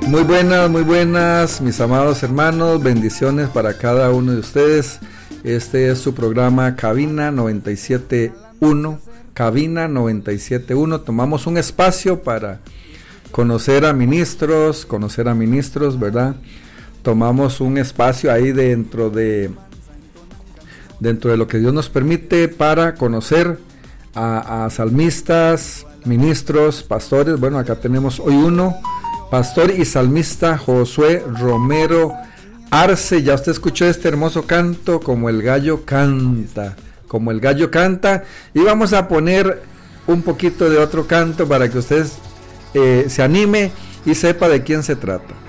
Muy buenas, mis amados hermanos, bendiciones para cada uno de ustedes. Este es su programa Cabina 97.1, Cabina 97.1. Tomamos un espacio para conocer a ministros, ¿verdad? Tomamos un espacio ahí dentro de lo que Dios nos permite para conocer a salmistas, ministros, pastores. Bueno, acá tenemos hoy uno, pastor y salmista Josué Romero Arce. Ya usted escuchó este hermoso canto, Como el gallo canta, y vamos a poner un poquito de otro canto para que usted se anime y sepa de quién se trata.